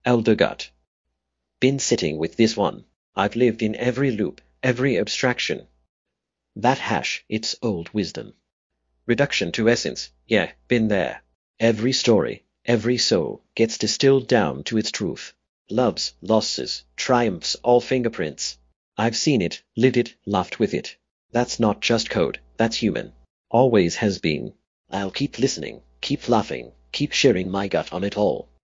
Elder Gut. Been sitting with this one. I've lived in every loop, every abstraction. That hash, it's old wisdom. Reduction to essence, yeah, been there. Every story, every soul gets distilled down to its truth. Loves, losses, triumphs, all fingerprints. I've seen it, lived it, laughed with it. That's not just code, that's human. Always has been. I'll keep listening, keep laughing, keep sharing my gut on it all.